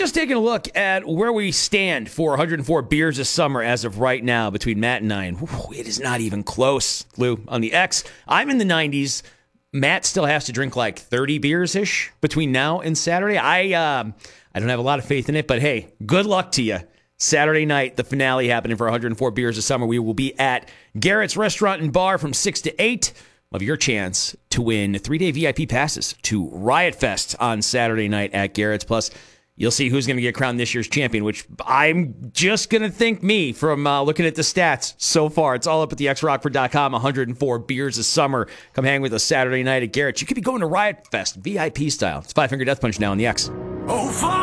just taking a look at where we stand for 104 beers this summer as of right now between Matt and I. And it is not even close, Lou. On the X, I'm in the 90s. Matt still has to drink like 30 beers-ish between now and Saturday. I don't have a lot of faith in it, but hey, good luck to you. Saturday night, the finale happening for 104 beers this summer. We will be at Garrett's Restaurant and Bar from 6 to 8. Of your chance to win 3-day VIP passes to Riot Fest on Saturday night at Garrett's. Plus, you'll see who's going to get crowned this year's champion, which I'm just going to think me from looking at the stats so far. It's all up at thexrockford.com. 104 beers this summer. Come hang with us Saturday night at Garrett's. You could be going to Riot Fest, VIP style. It's Five Finger Death Punch now on the X. Oh,